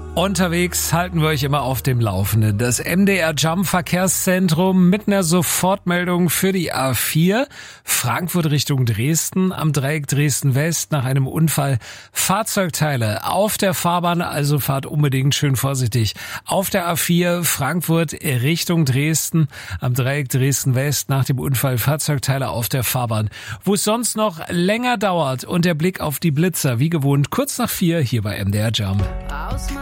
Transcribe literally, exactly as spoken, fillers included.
Unterwegs halten wir euch immer auf dem Laufenden. Das M D R Jump Verkehrszentrum mit einer Sofortmeldung für die A vier. Frankfurt Richtung Dresden, am Dreieck Dresden West nach einem Unfall. Fahrzeugteile auf der Fahrbahn, also fahrt unbedingt schön vorsichtig. Auf der A vier Frankfurt Richtung Dresden, am Dreieck Dresden West nach dem Unfall. Fahrzeugteile auf der Fahrbahn. Wo es sonst noch länger dauert und der Blick auf die Blitzer, wie gewohnt, kurz nach vier hier bei M D R Jump.